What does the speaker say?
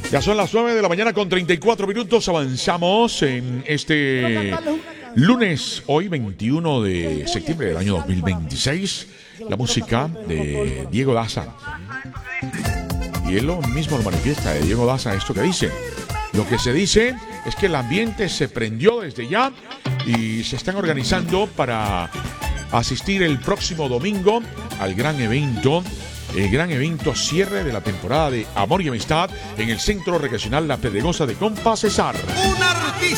Ya son las 9 de la mañana con 34 minutos. Avanzamos en este lunes, hoy 21 de septiembre del año 2026. La música de Diego Daza. Y él lo mismo lo manifiesta de Diego Daza, esto que dice. Lo que se dice es que el ambiente se prendió desde ya y se están organizando para asistir el próximo domingo al gran evento. El gran evento cierre de la temporada de Amor y Amistad en el Centro Recreacional La Pedregosa de Compa Cesar. Una